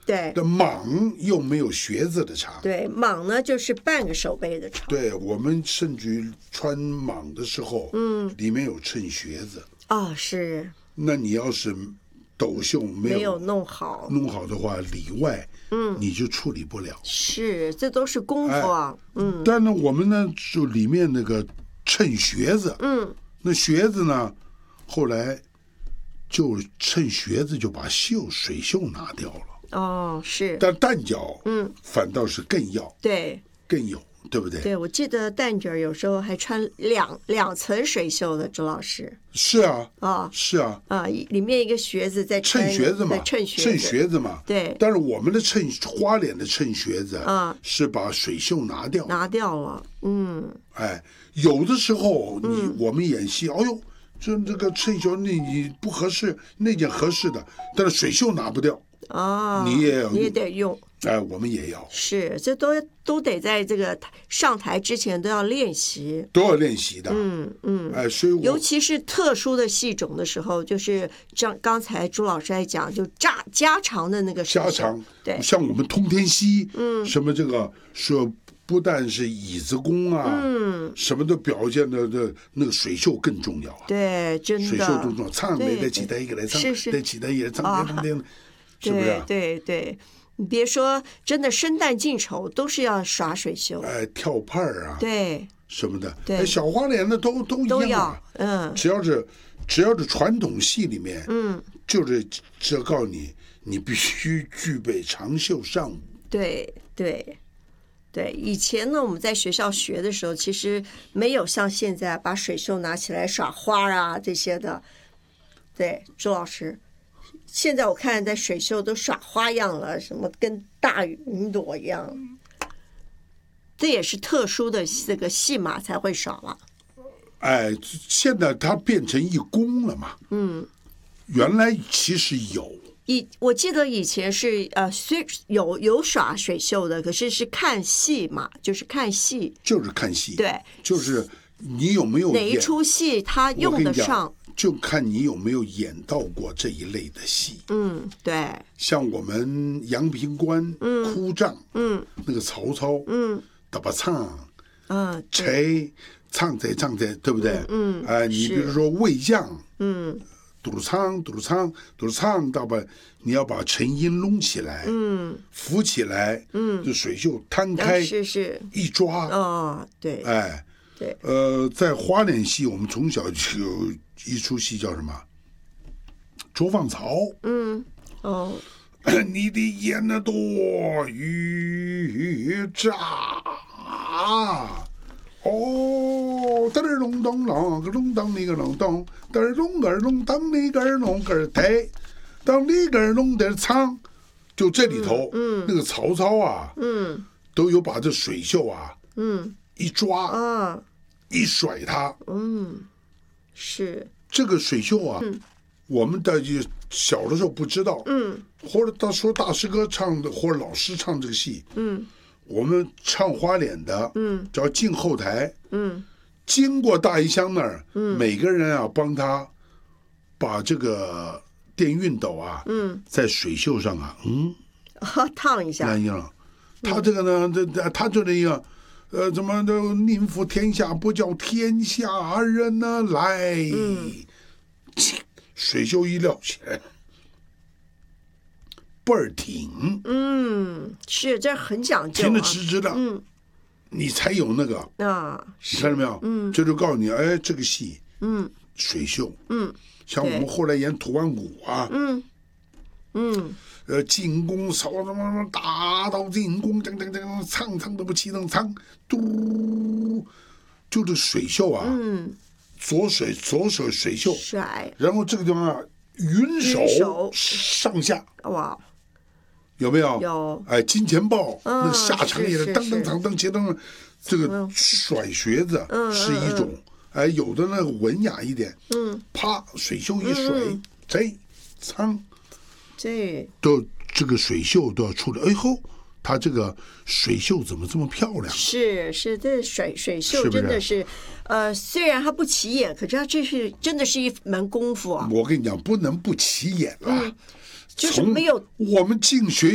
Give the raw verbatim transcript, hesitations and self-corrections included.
对， 的蟒又没有靴子的长。 对，蟒呢就是半个手背的长。 对，我们甚至于穿蟒的时候，嗯，里面有衬靴子。 哦，是。 那你要是斗袖没有没有弄好， 弄好的话，里外，嗯，你就处理不了。 是，这都是功夫啊。哎、嗯。 但呢，我们呢，就里面那个衬靴子，嗯，那靴子呢，后来就衬靴子就把袖水袖拿掉了。 哦，是。 但蛋脚，嗯，反倒是更要， 对， 更有，对不对？ 对，我记得蛋卷有时候还穿两两层水袖的，周老师。 是啊， 啊、哦， 是啊， 啊，里面一个靴子在衬靴子嘛， 衬靴子， 衬靴子嘛。 对。 但是我们的衬花脸的衬靴子啊， 是把水袖拿掉， 拿掉了。嗯。 哎，有的时候你、嗯、我们演戏，哎呦，这这个衬袖那你不合适，那件合适的，但是水袖拿不掉。 哦， 你也要你也得用， 哎，我们也要， 是，这都都得在这个上台之前都要练习， 都要练习的， 嗯嗯， 哎，所以我尤其是特殊的戏种的时候，就是像刚才朱老师还讲，就加加长的那个加长， 对， 像我们通天溪，嗯，什么这个说不但是椅子功啊，嗯，什么的表现的的那个水袖更重要啊， 对，真的， 水袖更重要，唱来来起来一个来唱， 是是， 来起来也唱，唱唱。是不是、啊？ 对对对，你别说，真的生旦净丑都是要耍水袖， 哎，跳派啊， 对， 什么的， 对， 哎，小花脸的都都一样、啊、 都要，嗯， 只要是只要是传统戏里面，嗯，就是只告诉你，你必须具备长袖善舞。 对对对，以前呢，我们在学校学的时候，其实没有像现在把水袖拿起来耍花啊这些的。对，周老师。现在我看在水袖都耍花样了，什么跟大云朵一样，这也是特殊的这个戏码才会耍了。 哎，现在它变成一功了嘛。嗯，原来其实有。 以我记得以前是呃，虽有有耍水袖的，可是是看戏嘛，就是看戏， 就是看戏， 对， 就是你有没有哪一出戏他用得上。 就看你有没有演到过这一类的戏。 嗯，对。 像我们阳平关、嗯、哭丈，嗯，那个曹操，嗯，打把唱， 嗯， 谁唱在唱在，对不对？嗯，哎、呃，你比如说魏将，嗯，嘟唱嘟唱嘟唱，到把你要把陈音弄起来，嗯，扶起来，嗯，就水袖摊开， 是是， 一抓， 哦，对， 哎。 对， 呃，在花脸戏，我们从小就有一出戏叫什么？捉放曹。嗯，哦，你的眼那多雨炸，哦，嘚儿隆咚啷个隆当那个隆咚，嘚儿隆个隆当那个隆个嘚，当那个隆的唱，就这里头，嗯，那个曹操啊，嗯，都有把这水袖啊，嗯。一抓啊，一甩它， 嗯，是这个水袖啊，嗯、我们的小的时候不知道，嗯，或者到说大师哥唱的，或者老师唱这个戏，嗯，我们唱花脸的，嗯，只要进后台，嗯，经过大衣箱那儿，嗯，每个人啊帮他把这个电熨斗啊，嗯，在水袖上啊，嗯， 啊烫一下， 那样，他这个呢，这他就那样。呃，怎么的？宁负天下，不叫天下人呢来。嗯，水袖一撂起来，倍儿挺。 嗯，是，这很讲究、啊， 挺得直直的。嗯，你才有那个啊， 你看到没有？嗯，这就告诉你，哎，这个戏，嗯，水袖，嗯，像我们后来演土万谷啊，嗯，嗯。呃，进宫扫什么什么大刀进宫，噔噔噔，唱唱都不齐能唱，嘟，就这水袖啊，嗯，左水左手水袖甩， 然后这个地方啊，云手, 云手上下， 哇， 有没有？ 有， 哎，金钱豹、 嗯、 那下场也是噔噔噔噔噔噔，这个甩靴子是一种，嗯、哎，有的那个文雅一点，嗯，啪，水袖一甩，这、嗯、唱。 这都这个水袖都要出来，哎吼，他这个水袖怎么这么漂亮？ 是是，这水水袖真的是，是是呃，虽然它不起眼，可是它这是真的是一门功夫啊！ 我跟你讲，不能不起眼了， 嗯、就是没有我们进学。